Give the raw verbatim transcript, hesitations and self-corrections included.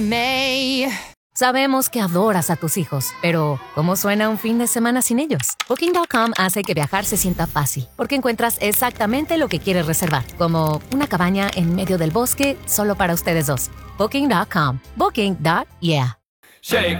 May. Sabemos que adoras a tus hijos, pero ¿cómo suena un fin de semana sin ellos? Booking punto com hace que viajar se sienta fácil, porque encuentras exactamente lo que quieres reservar, como una cabaña en medio del bosque solo para ustedes dos. Booking punto com. Booking. Yeah. Shake,